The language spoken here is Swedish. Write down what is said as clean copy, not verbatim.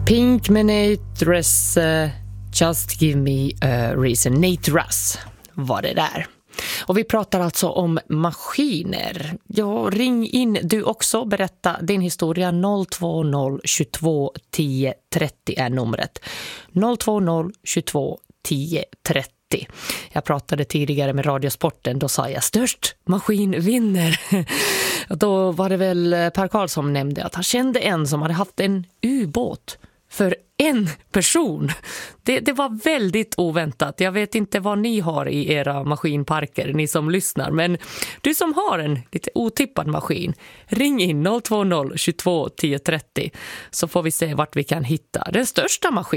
Pink med Nate Russ, Just Give Me a Reason. Nate Russ var det där. Och vi pratar alltså om maskiner. Ja, ring in du också, berätta din historia. 020 22 10 30 är numret. 020 22 10 30. Jag pratade tidigare med Radiosporten, då sa jag störst maskin vinner. Då var det väl Per Karl som nämnde att han kände en som hade haft en ubåt för en person. Det var väldigt oväntat. Jag vet inte vad ni har i era maskinparker, ni som lyssnar. Men du som har en lite otippad maskin, ring in 020 22 10 30 så får vi se vart vi kan hitta den största maskinen.